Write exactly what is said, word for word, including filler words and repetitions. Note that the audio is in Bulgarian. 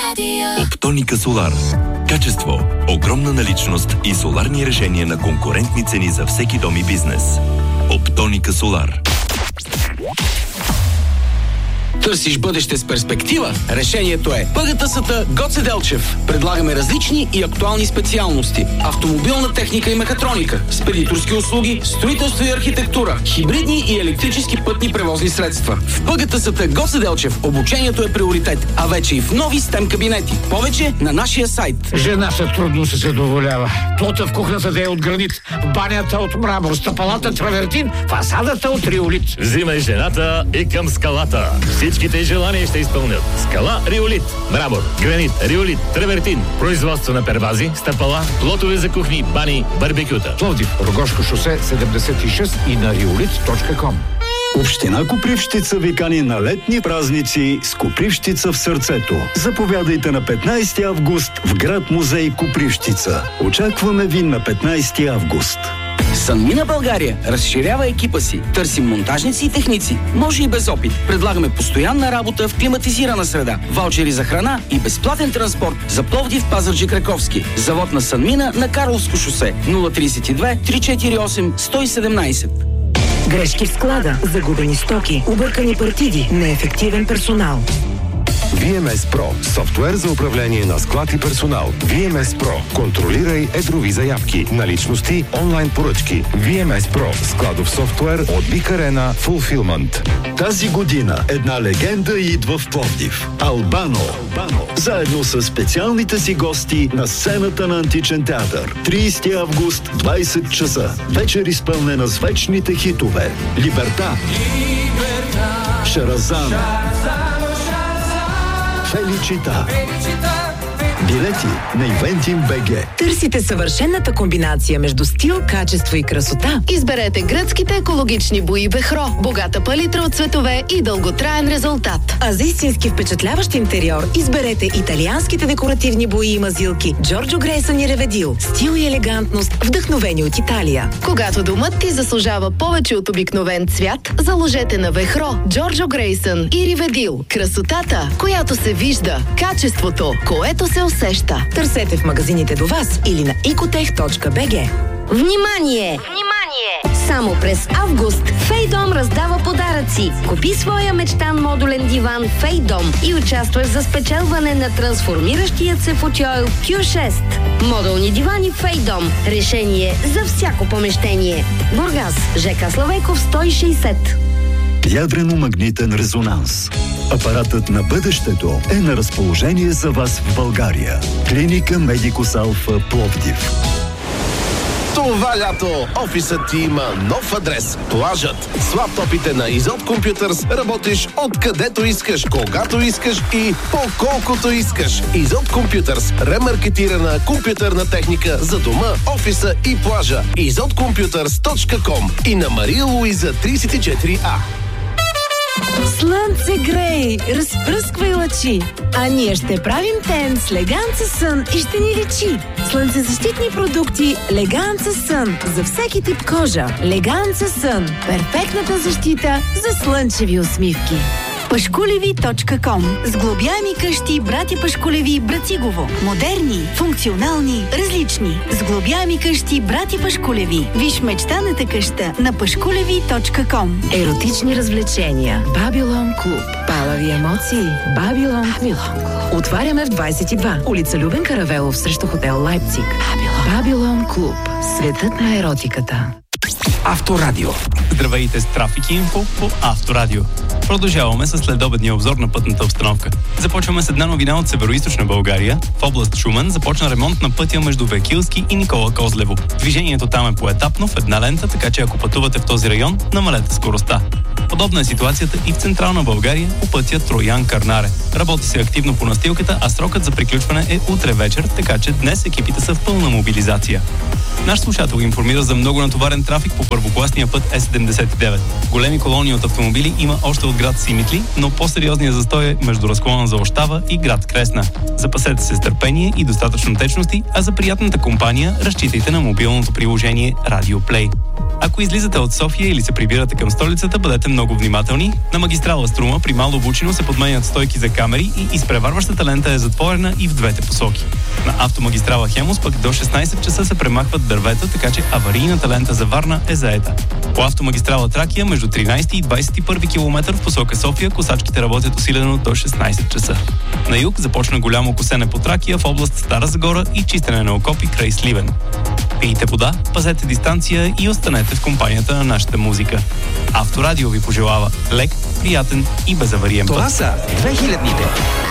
Оптоника Солар. Качество, огромна наличност и соларни решения на конкурентни цени за всеки дом и бизнес. Оптоника Солар. Търсиш бъдеще с перспектива? Решението е ПГТС-та Гоце Делчев. Предлагаме различни и актуални специалности. Автомобилна техника и мехатроника, спедиторски услуги, строителство и архитектура, хибридни и електрически пътни превозни средства. В ПГТС-та Гоце Делчев обучението е приоритет, а вече и в нови стем кабинети. Повече на нашия сайт. Жената трудно се задоволява. Плота в кухнята да е от гранит, банята от мрамор, стъпалата травертин, фасадата от риолит. Взимай жената и към скалата. Всичките желания ще изпълнят. Скала Риолит, мрамор, гранит, риолит, травертин, производство на первази, стъпала, плотове за кухни, бани, барбекюта. Пловдив, Рогошко шосе седемдесет и шест и на риолит точка ком. Община Копривщица ви кани на летни празници с Копривщица в сърцето. Заповядайте на петнайсети август в град музей Копривщица. Очакваме ви на петнайсети август. Санмина България разширява екипа си. Търсим монтажници и техници. Може и без опит. Предлагаме постоянна работа в климатизирана среда, ваучери за храна и безплатен транспорт за Пловдив, Пазарджик, Раковски. Завод на Санмина на Карловско шосе нула трийсет и две триста четиридесет и осем сто и седемнайсет. Грешки в склада, загубени стоки, объркани партиди, неефективен персонал. ви ем ес Pro – софтуер за управление на склад и персонал. ви ем ес Pro – контролирай едрови заявки, наличности, онлайн поръчки. ви ем ес Pro – складов софтуер от Big Arena Fulfillment. Тази година една легенда идва в Пловдив. Албано. Албано. Заедно с специалните си гости на сцената на Античен театър. трийсети август, двайсет часа. Вечер изпълнена с вечните хитове. Либерта. Шаразан. Феличита. Билети на Ивентим БГ. Търсите съвършената комбинация между стил, качество и красота. Изберете гръцките екологични бои Бехро. Богата палитра от цветове и дълготраен резултат. А за истински впечатляващ интериор изберете италианските декоративни бои и мазилки Джорджо Грейсън и Реведил. Стил и елегантност, вдъхновени от Италия. Когато домът ти заслужава повече от обикновен цвят, заложете на Вехро, Джорджо Грейсън и Реведил. Красотата, която се вижда. Качеството, което се усеща. Търсете в магазините до вас или на икотех точка би джи. Внимание! Внимание! Само през август Фейдом раздава подаръци. Купи своя мечтан модулен диван Фейдом и участвай за спечелване на трансформиращият се футюйл кю шест. Модулни дивани Фейдом. Решение за всяко помещение. Бургас, ЖК Славейков сто и шейсет. Ядрено-магнитен резонанс. Апаратът на бъдещето е на разположение за вас в България. Клиника Медикус Алфа Пловдив. Това лято офисът ти има нов адрес. Плажът. С лаптопите на Изот Computers работиш откъдето искаш, когато искаш и по колкото искаш. Изот Computers. Ремаркетирана компютърна техника за дома, офиса и плажа. изот компютърс точка ком и на Мария Луиза трийсет и четири А. Слънце грей, разпръсквай лъчи, а ние ще правим тен с Леганца Сън и ще ни лечи. Слънцезащитни продукти Леганца Сън за всеки тип кожа. Леганца Сън – перфектната защита за слънчеви усмивки. Пашкулеви точка ком. Сглобяеми къщи братя Пашкулеви Брацигово. Модерни, функционални, различни. Сглобяеми къщи братя Пашкулеви. Виж мечтаната къща на пашкулеви точка ком. Еротични развлечения. Бабилон клуб. Палави емоции. Бабилон клуб. Отваряме в двайсет и два. Улица Любен Каравелов срещу хотел Лайпциг. Бабилон клуб. Светът на еротиката. Авторадио. Здравейте с Трафик Инфо по Авторадио. Продължаваме с следобедния обзор на пътната обстановка. Започваме с една новина от североизточна България. В област Шумен започна ремонт на пътя между Векилски и Никола Козлево. Движението там е поетапно в една лента, така че ако пътувате в този район, намалете скоростта. Подобна е ситуацията и в централна България по пътя Троян-Кърнаре. Работи се активно по настилката, а срокът за приключване е утре вечер, така че днес екипите са в пълна мобилизация. Наш слушател информира за много натоварен трафик по първокласния път Е седемдесет и девет. Големи колони от автомобили има още от град Симитли, но по-сериозният застой е между разклона за Ощава и град Кресна. Запасете се с търпение и достатъчно течности, а за приятната компания разчитайте на мобилното приложение Радио Плей. Ако излизате от София или се прибирате към столицата, бъдете много внимателни. На магистрала Струма при Мало Бучино се подменят стойки за камери и изпреварващата лента е затворена и в двете посоки. На автомагистрала Хемус пък до шестнайсет часа се премахват дървета, така че аварийната лента за Варна е заета. По автомагистрала Тракия между тринайсети и двайсет и първи километър в посока София косачките работят усилено до шестнайсет часа. На юг започна голямо косене по Тракия в област Стара Загора и чистене на окопи край Сливен. Пийте вода, пазете дистанция и останете в компанията на нашата музика. Авторадио ви пожелава лек, приятен и безавариен път. Това са две хилядните.